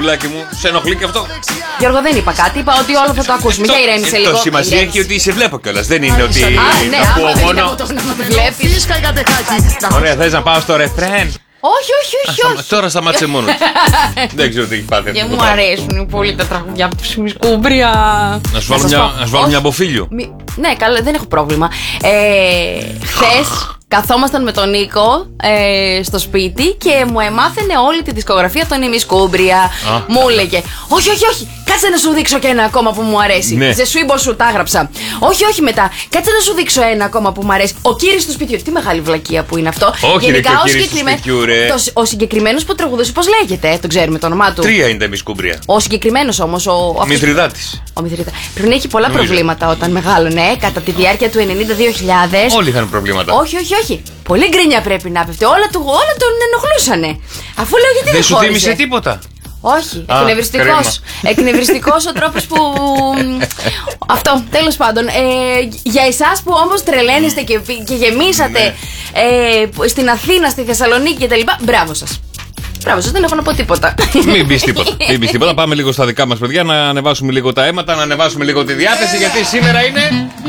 Πουλάκι μου, σε ενοχλεί και αυτό? Γιώργο, δεν είπα κάτι. Είπα ότι όλο θα το ακούσουμε. Για ηρέμησε λίγο. Το σημασία έχει ότι σε βλέπω κιόλας. Δεν είναι ότι. Ναι, ακούω άμα δεν είναι μόνο. από το να με βλέπεις. Ωραία, θες να πάω στο ρεφρέν? Όχι. Τώρα σταμάτησε μόνο. Δεν ξέρω τι έχει πάθει. Και μου αρέσουν πολύ τα τραγουδιά από τη Σκούμπρια. Να σου βάλω μια μποφίλιο. Ναι, καλά, δεν έχω πρόβλημα. Χθες καθόμασταν με τον Νίκο στο σπίτι και μου εμάθαινε όλη τη δισκογραφία των Ημισκούμπρια. Μου έλεγε: Όχι, κάτσε να σου δείξω και ένα ακόμα που μου αρέσει. Ναι. Σε Σουίμπο σου τα έγραψα. Όχι, μετά. Κάτσε να σου δείξω ένα ακόμα που μου αρέσει. Ο κύριος του σπιτιού. Τι μεγάλη βλακεία που είναι αυτό. Όχι, γενικά, ο κύριος του σπιτιού, ρε. Ο συγκεκριμένος που τραγουδούσε, πώς λέγεται, τον ξέρουμε το όνομά του. 3 είναι τα Ημισκούμπρια. Ο συγκεκριμένος όμως. Μηθριδάτης. Ο Μηθριδάτης. Πρέπει να έχει πολλά προβλήματα όταν μεγάλωνε, κατά τη διάρκεια του 90-2000. Όλοι είχαν προβλήματα. Όχι. Πολύ γκρίνια πρέπει να πέφτει. Όλα τον ενοχλούσανε. Αφού λέω γιατί δεν σου θύμισε τίποτα? Όχι. Εκνευριστικός ο τρόπος που. Αυτό, τέλος πάντων. Για εσάς που όμως τρελαίνεστε και γεμίσατε στην Αθήνα, στη Θεσσαλονίκη κτλ. Μπράβο σας. Δεν έχω να πω τίποτα. Μην πεις τίποτα. Πάμε λίγο στα δικά μας παιδιά, να ανεβάσουμε λίγο τα αίματα, να ανεβάσουμε λίγο τη διάθεση, γιατί σήμερα είναι